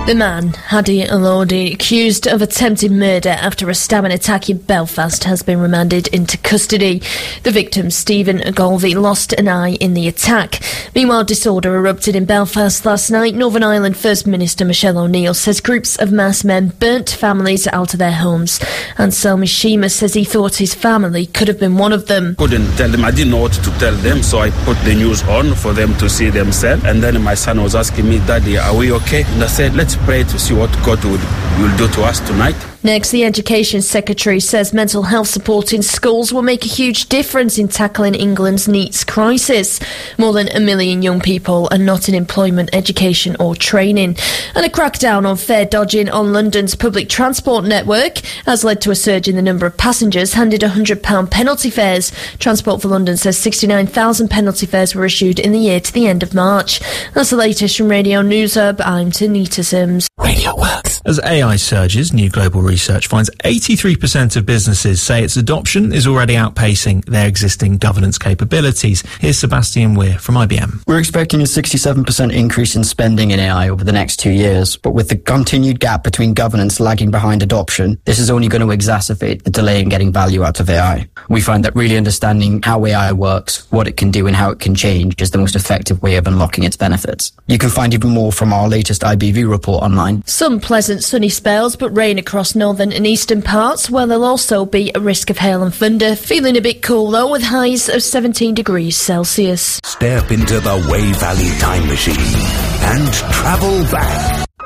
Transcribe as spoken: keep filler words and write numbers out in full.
The man, Hadi Elordi, accused of attempted murder after a stabbing attack in Belfast, has been remanded into custody. The victim, Stephen Ogilvie, lost an eye in the attack. Meanwhile, disorder erupted in Belfast last night. Northern Ireland First Minister Michelle O'Neill says groups of masked men burnt families out of their homes. Anselm Ishima says he thought his family could have been one of them. Couldn't tell them, I didn't know what to tell them, so I put the news on for them to see themselves. And then my son was asking me, Daddy, are we okay? And I said, let's pray to see what God will, will do to us tonight. Next, the Education Secretary says mental health support in schools will make a huge difference in tackling England's NEETs crisis. More than a million young people are not in employment, education or training. And a crackdown on fare dodging on London's public transport network has led to a surge in the number of passengers handed one hundred pounds penalty fares. Transport for London says sixty-nine thousand penalty fares were issued in the year to the end of March. That's the latest from Radio News Hub. I'm Tanita Sims. Radio Works. As A I surges, new global research finds eighty-three percent of businesses say its adoption is already outpacing their existing governance capabilities. Here's Sebastian Weir from I B M. We're expecting a sixty-seven percent increase in spending in A I over the next two years, but with the continued gap between governance lagging behind adoption, this is only going to exacerbate the delay in getting value out of A I. We find that really understanding how A I works, what it can do and how it can change is the most effective way of unlocking its benefits. You can find even more from our latest I B V report online. Some pleasant sunny spells, but rain across northern and eastern parts, where there'll also be a risk of hail and thunder. Feeling a bit cool though, with highs of seventeen degrees Celsius. Step into the Way Valley Time Machine and travel back.